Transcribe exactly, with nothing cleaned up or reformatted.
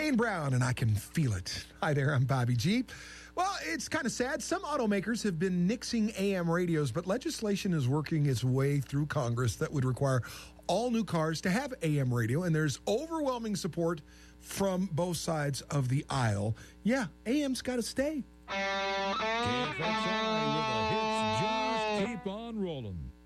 Dane Brown, and I can feel it. Hi there, I'm Bobby G. Well, it's kind of sad. Some automakers have been nixing A M radios, but legislation is working its way through Congress that would require all new cars to have A M radio, and there's overwhelming support from both sides of the aisle. Yeah, A M's got to stay. K F X I with the hits just keep on rolling.